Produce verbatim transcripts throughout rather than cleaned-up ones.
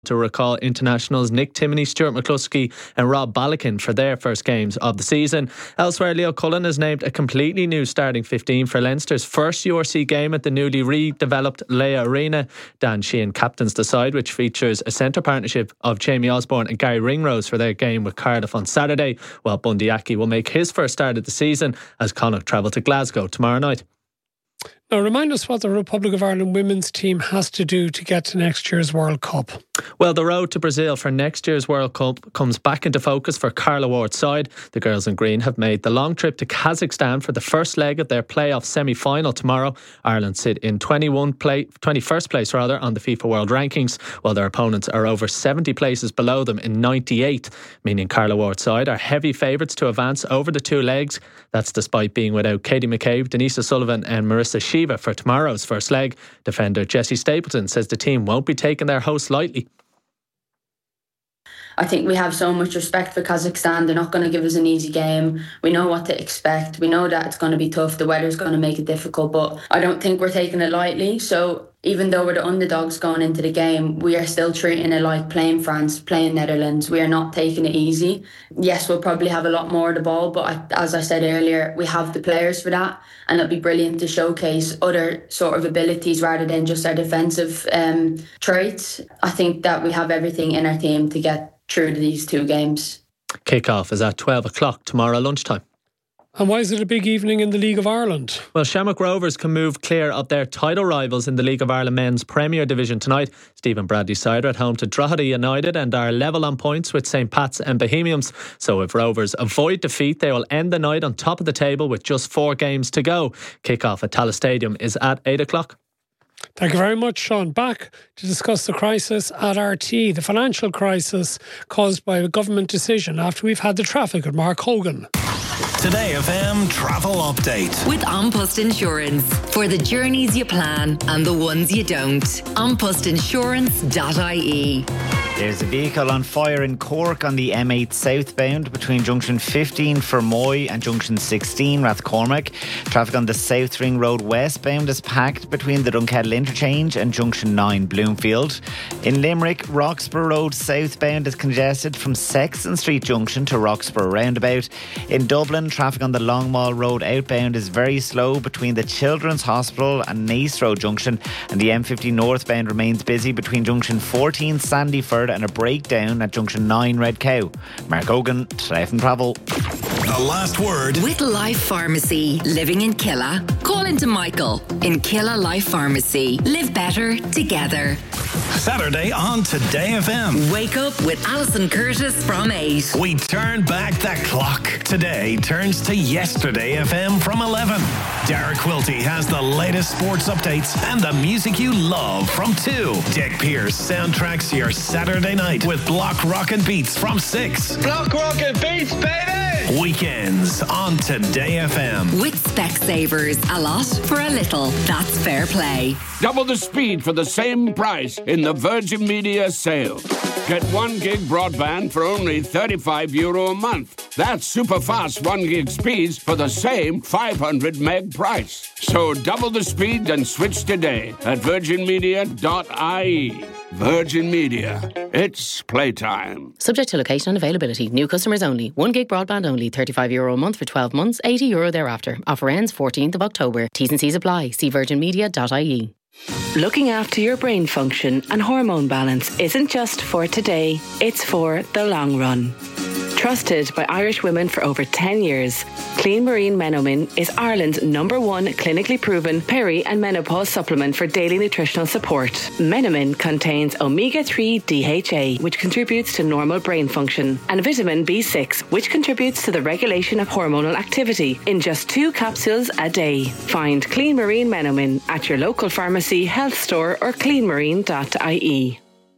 to recall internationals Nick Timoney, Stuart McCluskey and Rob Balakin for their first games of the season. Elsewhere, Leo Cullen has named a completely new starting fifteen for Leinster's first U R C game at the newly redeveloped Leia Arena. Dan Sheehan captains the side, which features a centre partnership of Jamie Osborne and Gary Ringrose for their game with Cardiff on Saturday, while Bundy Aki will make his first start of the season as Connacht travel to Glasgow tomorrow night. Now, remind us what the Republic of Ireland women's team has to do to get to next year's World Cup. Well, the road to Brazil for next year's World Cup comes back into focus for Carla Ward's side. The girls in green have made the long trip to Kazakhstan for the first leg of their playoff semi-final tomorrow. Ireland sit in twenty-one play, twenty-first place rather on the FIFA World Rankings, while their opponents are over seventy places below them in ninety-eighth, meaning Carla Ward's side are heavy favourites to advance over the two legs. That's despite being without Katie McCabe, Denise O'Sullivan and Marissa Shiva for tomorrow's first leg. Defender Jessie Stapleton says the team won't be taking their hosts lightly. I think we have so much respect for Kazakhstan. They're not going to give us an easy game. We know what to expect. We know that it's going to be tough. The weather's going to make it difficult, but I don't think we're taking it lightly. So even though we're the underdogs going into the game, we are still treating it like playing France, playing Netherlands. We are not taking it easy. Yes, we'll probably have a lot more of the ball, but I, as I said earlier, we have the players for that, and it'll be brilliant to showcase other sort of abilities rather than just our defensive um, traits. I think that we have everything in our team to get through to these two games. Kick-off is at twelve o'clock tomorrow lunchtime. And why is it a big evening in the League of Ireland? Well, Shamrock Rovers can move clear of their title rivals in the League of Ireland Men's Premier Division tonight. Stephen Bradley's side are at home to Drogheda United and are level on points with St Pat's and Bohemians. So if Rovers avoid defeat, they will end the night on top of the table with just four games to go. Kick-off at Tallaght Stadium is at eight o'clock. Thank you very much, Sean. Back to discuss the crisis at R T E, the financial crisis caused by a government decision after we've had the traffic with Mark Hogan. Today F M Travel Update. With An Post Insurance. For the journeys you plan and the ones you don't. an post insurance dot I E. There's a vehicle on fire in Cork on the M eight southbound between junction fifteen Fermoy and junction sixteen Rathcormac. Traffic on the South Ring Road westbound is packed between the Dunkettle interchange and junction nine Bloomfield. In Limerick, Roxburgh Road southbound is congested from Sexton Street junction to Roxburgh roundabout. In Dublin, traffic on the Long Mall Road outbound is very slow between the Children's Hospital and Naas Road junction, and the M fifty northbound remains busy between junction fourteen Sandyford and a breakdown at junction nine Red Cow. Mark Hogan, Today F M Travel. The last word. With Life Pharmacy, living in Killa. Call into Michael in Killa Life Pharmacy. Live better together. Saturday on Today F M. Wake up with Alison Curtis from eight. We turn back the clock. Today turns to Yesterday F M from eleven. Derek Quilty has the latest sports updates and the music you love from two. Dick Pierce soundtracks your Saturday night with Block Rockin' Beats from six. Block Rockin' Beats, baby! Weekends on Today F M. With Specsavers, a lot for a little. That's fair play. Double the speed for the same price in the Virgin Media sale. Get one gig broadband for only thirty-five euro a month. That's super fast one gig speeds for the same five hundred meg price. So double the speed and switch today at virgin media dot I E. Virgin Media. It's playtime. Subject to location and availability. New customers only. One gig broadband only. thirty-five euro a month for twelve months. eighty euro thereafter. Offer ends fourteenth of October. T's and C's apply. See virgin media dot I E. Looking after your brain function and hormone balance isn't just for today, it's for the long run. Trusted by Irish women for over ten years, Clean Marine Menomin is Ireland's number one clinically proven peri and menopause supplement for daily nutritional support. Menomin contains omega three D H A, which contributes to normal brain function, and vitamin B six, which contributes to the regulation of hormonal activity, in just two capsules a day. Find Clean Marine Menomin at your local pharmacy, health store or clean marine dot I E.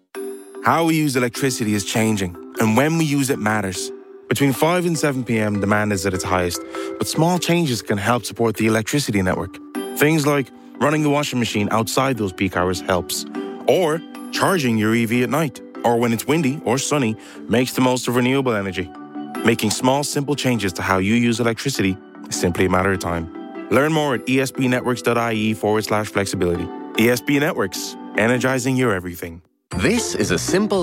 How we use electricity is changing, and when we use it matters. Between five and seven p.m, demand is at its highest, but small changes can help support the electricity network. Things like running the washing machine outside those peak hours helps, or charging your E V at night, or when it's windy or sunny, makes the most of renewable energy. Making small, simple changes to how you use electricity is simply a matter of time. Learn more at esbnetworks dot I E forward slash flexibility. E S B Networks, energizing your everything. This is a simple